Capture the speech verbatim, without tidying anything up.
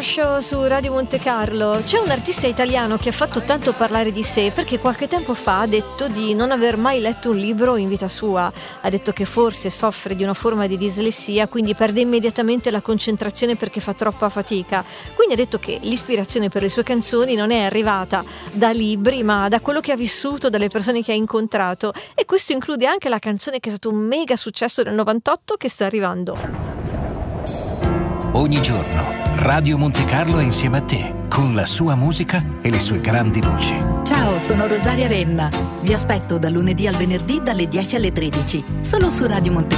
Show su Radio Monte Carlo. C'è un artista italiano che ha fatto tanto parlare di sé perché qualche tempo fa ha detto di non aver mai letto un libro in vita sua. Ha detto che forse soffre di una forma di dislessia, quindi perde immediatamente la concentrazione perché fa troppa fatica. Quindi ha detto che l'ispirazione per le sue canzoni non è arrivata da libri, ma da quello che ha vissuto, dalle persone che ha incontrato, e questo include anche la canzone che è stato un mega successo nel novantotto che sta arrivando. Ogni giorno Radio Monte Carlo è insieme a te, con la sua musica e le sue grandi voci. Ciao, sono Rosaria Renna. Vi aspetto dal lunedì al venerdì dalle dieci alle tredici, solo su Radio Monte